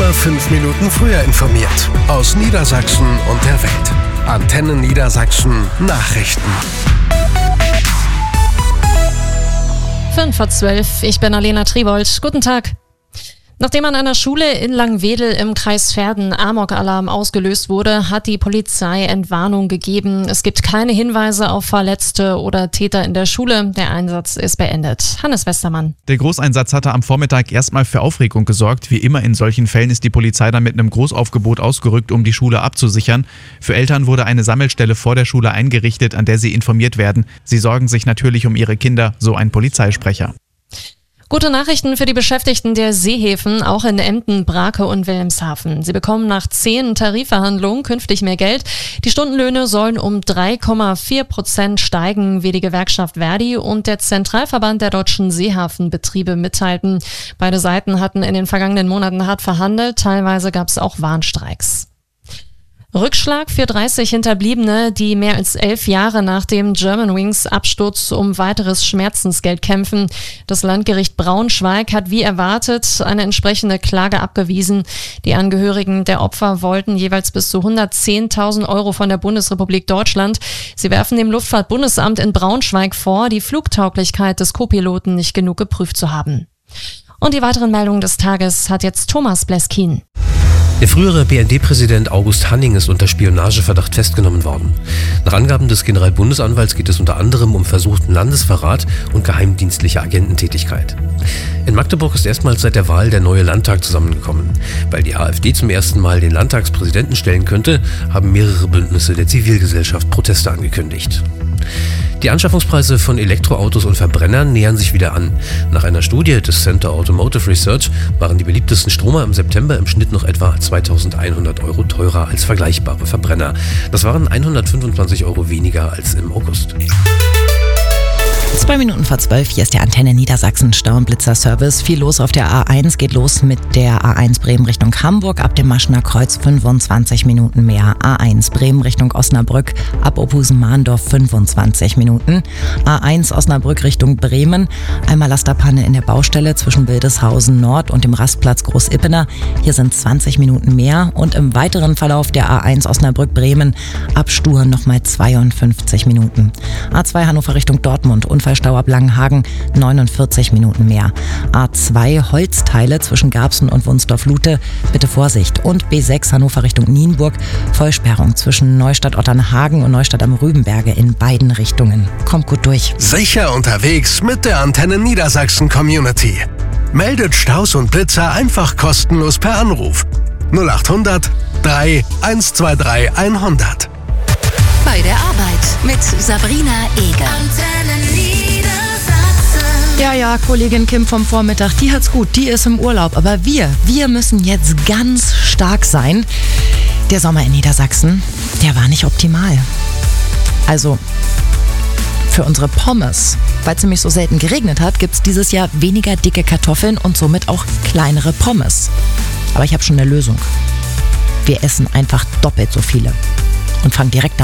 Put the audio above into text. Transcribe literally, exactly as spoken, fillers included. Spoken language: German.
immer fünf Minuten früher informiert. Aus Niedersachsen und der Welt. Antenne Niedersachsen Nachrichten. Fünf vor zwölf, ich bin Alena Tribold. Guten Tag. Nachdem an einer Schule in Langwedel im Kreis Verden Amok-Alarm ausgelöst wurde, hat die Polizei Entwarnung gegeben. Es gibt keine Hinweise auf Verletzte oder Täter in der Schule. Der Einsatz ist beendet. Hannes Westermann. Der Großeinsatz hatte am Vormittag erstmal für Aufregung gesorgt. Wie immer in solchen Fällen ist die Polizei dann mit einem Großaufgebot ausgerückt, um die Schule abzusichern. Für Eltern wurde eine Sammelstelle vor der Schule eingerichtet, an der sie informiert werden. Sie sorgen sich natürlich um ihre Kinder, so ein Polizeisprecher. Gute Nachrichten für die Beschäftigten der Seehäfen, auch in Emden, Brake und Wilhelmshaven. Sie bekommen nach zehn Tarifverhandlungen künftig mehr Geld. Die Stundenlöhne sollen um drei Komma vier Prozent steigen, wie die Gewerkschaft Verdi und der Zentralverband der deutschen Seehafenbetriebe mitteilten. Beide Seiten hatten in den vergangenen Monaten hart verhandelt, teilweise gab es auch Warnstreiks. Rückschlag für dreißig Hinterbliebene, die mehr als elf Jahre nach dem Germanwings Absturz um weiteres Schmerzensgeld kämpfen. Das Landgericht Braunschweig hat wie erwartet eine entsprechende Klage abgewiesen. Die Angehörigen der Opfer wollten jeweils bis zu hundertzehntausend Euro von der Bundesrepublik Deutschland. Sie werfen dem Luftfahrtbundesamt in Braunschweig vor, die Flugtauglichkeit des Co-Piloten nicht genug geprüft zu haben. Und die weiteren Meldungen des Tages hat jetzt Thomas Bleskin. Der frühere B N D-Präsident August Hanning ist unter Spionageverdacht festgenommen worden. Nach Angaben des Generalbundesanwalts geht es unter anderem um versuchten Landesverrat und geheimdienstliche Agententätigkeit. In Magdeburg ist erstmals seit der Wahl der neue Landtag zusammengekommen. Weil die AfD zum ersten Mal den Landtagspräsidenten stellen könnte, haben mehrere Bündnisse der Zivilgesellschaft Proteste angekündigt. Die Anschaffungspreise von Elektroautos und Verbrennern nähern sich wieder an. Nach einer Studie des Center Automotive Research waren die beliebtesten Stromer im September im Schnitt noch etwa zweitausendeinhundert Euro teurer als vergleichbare Verbrenner. Das waren hundertfünfundzwanzig Euro weniger als im August. Zwei Minuten vor zwölf, hier ist der Antenne Niedersachsen Stau- und Blitzer-Service. Viel los auf der A eins, geht los mit der A eins Bremen Richtung Hamburg, ab dem Maschener Kreuz fünfundzwanzig Minuten mehr. A eins Bremen Richtung Osnabrück, ab Opusen-Mahndorf fünfundzwanzig Minuten. A eins Osnabrück Richtung Bremen, einmal Lasterpanne in der Baustelle zwischen Wildeshausen Nord und dem Rastplatz Großippener. Hier sind zwanzig Minuten mehr und im weiteren Verlauf der A eins Osnabrück-Bremen ab Stuhr nochmal zweiundfünfzig Minuten. A zwei Hannover Richtung Dortmund, Unfallstau ab Langenhagen, neunundvierzig Minuten mehr. A zwei Holzteile zwischen Garbsen und Wunsdorf-Lute, bitte Vorsicht. Und B sechs Hannover Richtung Nienburg, Vollsperrung zwischen Neustadt-Otternhagen und Neustadt am Rübenberge in beiden Richtungen. Kommt gut durch. Sicher unterwegs mit der Antenne Niedersachsen Community. Meldet Staus und Blitzer einfach kostenlos per Anruf. null achthundert drei eins zwei drei hundert. Bei der Arbeit mit Sabrina Eger. Ja, ja, Kollegin Kim vom Vormittag, die hat's gut, die ist im Urlaub. Aber wir, wir müssen jetzt ganz stark sein. Der Sommer in Niedersachsen, der war nicht optimal. Also für unsere Pommes, weil es nämlich so selten geregnet hat, gibt's dieses Jahr weniger dicke Kartoffeln und somit auch kleinere Pommes. Aber ich habe schon eine Lösung. Wir essen einfach doppelt so viele und fangen direkt